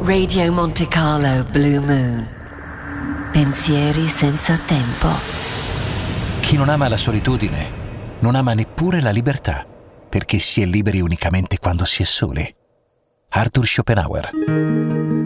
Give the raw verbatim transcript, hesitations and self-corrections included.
Radio Monte Carlo Blue Moon. Pensieri senza tempo. Chi non ama la solitudine non ama neppure la libertà, perché si è liberi unicamente quando si è soli. Arthur Schopenhauer.